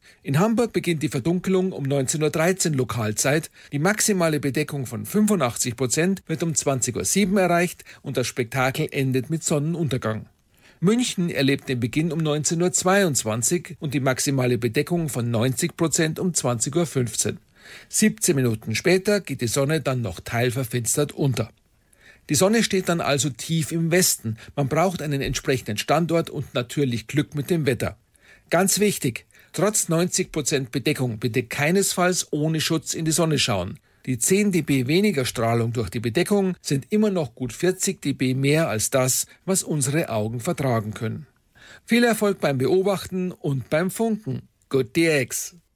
In Hamburg beginnt die Verdunkelung um 19:13 Uhr Lokalzeit. Die maximale Bedeckung von 85% wird um 20:07 Uhr erreicht und das Spektakel endet mit Sonnenuntergang. München erlebt den Beginn um 19:22 Uhr und die maximale Bedeckung von 90% um 20:15 Uhr. 17 Minuten später geht die Sonne dann noch teilverfinstert unter. Die Sonne steht dann also tief im Westen. Man braucht einen entsprechenden Standort und natürlich Glück mit dem Wetter. Ganz wichtig, trotz 90% Bedeckung bitte keinesfalls ohne Schutz in die Sonne schauen. Die 10 dB weniger Strahlung durch die Bedeckung sind immer noch gut 40 dB mehr als das, was unsere Augen vertragen können. Viel Erfolg beim Beobachten und beim Funken. Good DX!